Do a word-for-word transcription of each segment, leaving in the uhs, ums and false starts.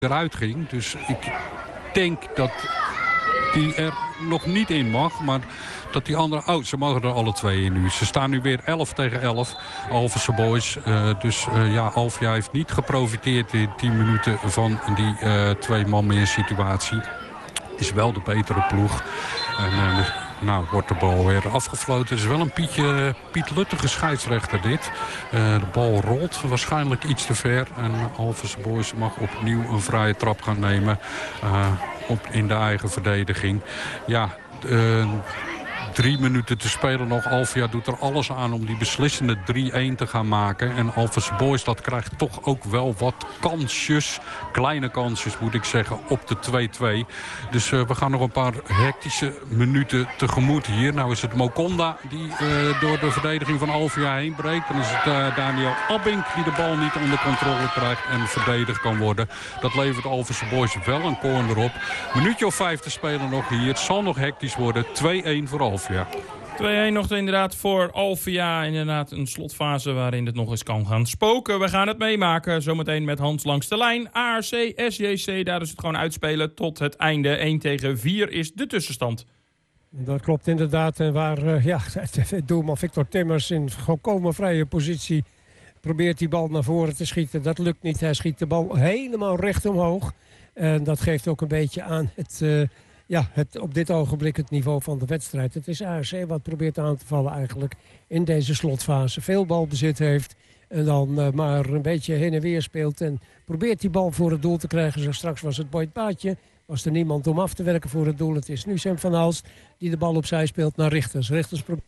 eruit ging. Dus ik denk dat die er nog niet in mag. Maar dat die andere... Oh, ze mogen er alle twee in nu. Ze staan nu weer elf tegen elf. Alphense Boys. Uh, dus uh, ja, Alvia heeft niet geprofiteerd in tien minuten van die uh, twee man meer situatie. Is wel de betere ploeg. En uh, nou wordt de bal weer afgefloten. Het is wel een Pietje, Piet Luttige scheidsrechter dit. Uh, de bal rolt waarschijnlijk iets te ver. En Alphense Boys mag opnieuw een vrije trap gaan nemen. Uh, op, in de eigen verdediging. Ja... Uh, Drie minuten te spelen nog. Alvia doet er alles aan om die beslissende drie-een te gaan maken. En Alphense Boys, dat krijgt toch ook wel wat kansjes. Kleine kansjes moet ik zeggen, op de twee-twee. Dus uh, we gaan nog een paar hectische minuten tegemoet hier. Nou is het Mokonda die uh, door de verdediging van Alvia heen breekt. Dan is het uh, Daniel Abink die de bal niet onder controle krijgt en verdedigd kan worden. Dat levert Alphense Boys wel een corner op. Minuutje of vijf te spelen nog hier. Het zal nog hectisch worden. twee-een voor Alvia. Ja. twee-een nog inderdaad voor Alvia. Inderdaad een slotfase waarin het nog eens kan gaan spoken. We gaan het meemaken. Zometeen met Hans langs de lijn. A R C, S J C, daar is het gewoon uitspelen tot het einde. één tegen vier is de tussenstand. Dat klopt inderdaad. En waar uh, ja, doelman Victor Timmers in volkomen vrije positie probeert die bal naar voren te schieten. Dat lukt niet. Hij schiet de bal helemaal recht omhoog. En dat geeft ook een beetje aan het... Uh, Ja, het, op dit ogenblik het niveau van de wedstrijd. Het is A R C wat probeert aan te vallen eigenlijk in deze slotfase. Veel balbezit heeft en dan uh, maar een beetje heen en weer speelt. En probeert die bal voor het doel te krijgen. Zo straks was het Boyd Paatje. Was er niemand om af te werken voor het doel. Het is nu Sam van Halst die de bal opzij speelt naar Richters. Richters pro-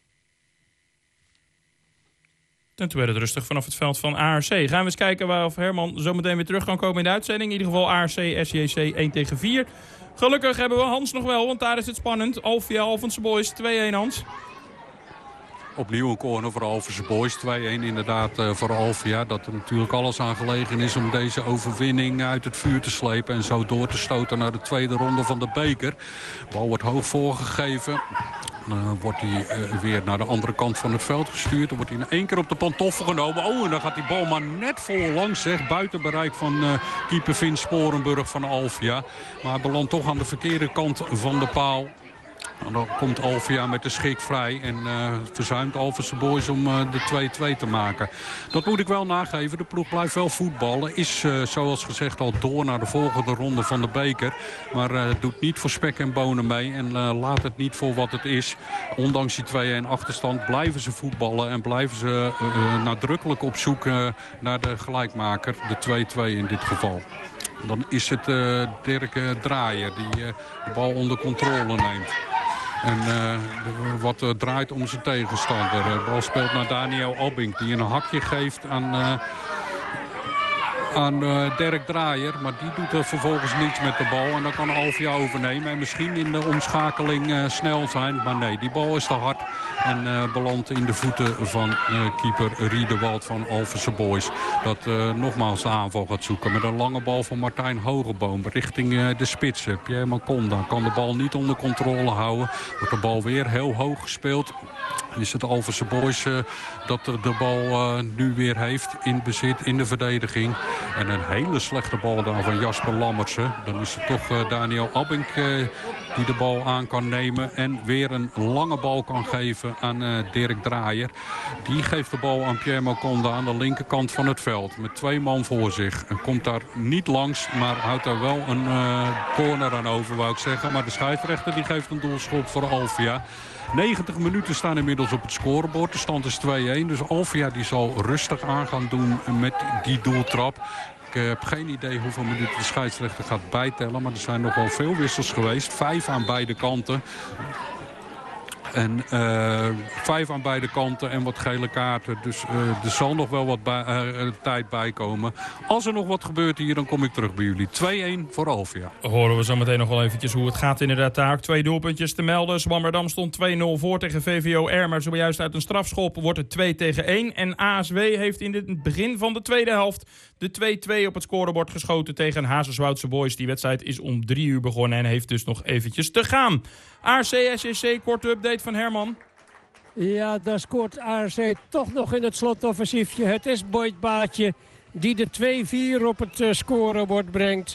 En toen werd het rustig vanaf het veld van A R C. Gaan we eens kijken waar of Herman zo meteen weer terug kan komen in de uitzending. In ieder geval A R C, S J C één tegen vier. Gelukkig hebben we Hans nog wel, want daar is het spannend. Alvia, Alphense Boys, twee-een Hans. Opnieuw een corner voor Alphense Boys. twee-een inderdaad uh, voor Alvia. Dat er natuurlijk alles aan gelegen is om deze overwinning uit het vuur te slepen. En zo door te stoten naar de tweede ronde van de beker. De bal wordt hoog voorgegeven. Dan wordt hij uh, weer naar de andere kant van het veld gestuurd. Dan wordt hij in één keer op de pantoffel genomen. Oh, en dan gaat die bal maar net voorlangs, zeg. Buiten bereik van uh, keeper Vin Sporenburg van Alvia. Maar hij belandt toch aan de verkeerde kant van de paal. En dan komt Alvia met de schik vrij en uh, verzuimt Alphense Boys om uh, de twee-twee te maken. Dat moet ik wel nageven. De ploeg blijft wel voetballen. Is uh, zoals gezegd al door naar de volgende ronde van de beker. Maar uh, doet niet voor spek en bonen mee. En uh, laat het niet voor wat het is. Ondanks die twee-een achterstand blijven ze voetballen. En blijven ze uh, uh, nadrukkelijk op zoek uh, naar de gelijkmaker. De twee-twee in dit geval. Dan is het uh, Dirk uh, Draaier die uh, de bal onder controle neemt. En uh, wat uh, draait om zijn tegenstander. De bal speelt naar Daniel Abink die een hakje geeft aan... Uh, aan uh, Dirk Draaier. Maar die doet er vervolgens niets met de bal. En dan kan Alvia overnemen. En misschien in de omschakeling uh, snel zijn. Maar nee, die bal is te hard. En uh, belandt in de voeten van uh, keeper Riedewald van Alphense Boys. Dat uh, nogmaals de aanval gaat zoeken. Met een lange bal van Martijn Hogeboom. Richting uh, de spitsen. Pierre Maconda kan de bal niet onder controle houden. Wordt de bal weer heel hoog gespeeld. Is het Alphense Boys uh, dat de bal uh, nu weer heeft in bezit in de verdediging. En een hele slechte bal daar van Jasper Lammertsen. Dan is het toch uh, Daniel Abink uh, die de bal aan kan nemen. En weer een lange bal kan geven aan uh, Dirk Draaier. Die geeft de bal aan Pierre Maconda aan de linkerkant van het veld. Met twee man voor zich. En komt daar niet langs, maar houdt daar wel een uh, corner aan over, wou ik zeggen. Maar de scheidsrechter die geeft een doelschop voor Alvia. negentig minuten staan inmiddels op het scorebord. De stand is twee-een. Dus Alvia die zal rustig aan gaan doen met die doeltrap. Ik heb geen idee hoeveel minuten de scheidsrechter gaat bijtellen. Maar er zijn nog wel veel wissels geweest. Vijf aan beide kanten. En uh, vijf aan beide kanten en wat gele kaarten. Dus uh, er zal nog wel wat bij, uh, tijd bij komen. Als er nog wat gebeurt hier, dan kom ik terug bij jullie. twee-een voor Alvia. Horen we zo meteen nog wel eventjes hoe het gaat inderdaad daar. Twee doelpuntjes te melden. Zwammerdam stond twee-nul voor tegen V V O R. Maar zojuist uit een strafschop wordt het twee tegen één. En A S W heeft in het begin van de tweede helft de twee-twee op het scorebord geschoten tegen Hazerswoudse Boys. Die wedstrijd is om drie uur begonnen en heeft dus nog eventjes te gaan. A R C, S J C, korte update van Herman. Ja, daar scoort A R C toch nog in het slotoffensiefje. Het is Boyd Baatje die de twee vier op het uh, scorebord brengt.